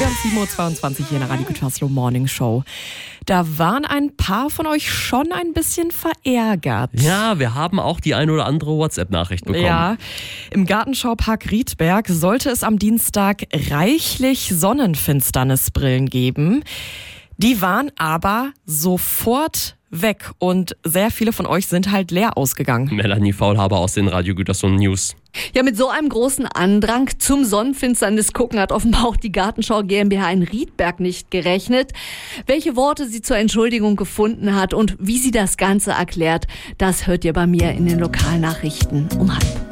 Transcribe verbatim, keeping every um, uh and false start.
Wir haben sieben Uhr zweiundzwanzig hier in der Radio Gütersloh Morning Show. Da waren ein paar von euch schon ein bisschen verärgert. Ja, wir haben auch die ein oder andere WhatsApp-Nachricht bekommen. Ja, im Gartenschaupark Riedberg sollte es am Dienstag reichlich Sonnenfinsternisbrillen geben. Die waren aber sofort weg und sehr viele von euch sind halt leer ausgegangen. Melanie Faulhaber aus den Radio Gütersloh News. Ja, mit so einem großen Andrang zum Sonnenfinsternis gucken hat offenbar auch die Gartenschau GmbH in Riedberg nicht gerechnet. Welche Worte sie zur Entschuldigung gefunden hat und wie sie das Ganze erklärt, das hört ihr bei mir in den Lokalnachrichten um halb.